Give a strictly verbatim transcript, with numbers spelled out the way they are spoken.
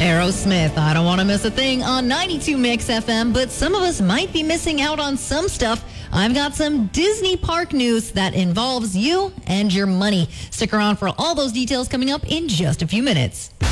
Aerosmith, I don't want to miss a thing on ninety-two Mix F M, but some of us might be missing out on some stuff. I've got some Disney park news that involves you and your money. Stick around for all those details coming up in just a few minutes.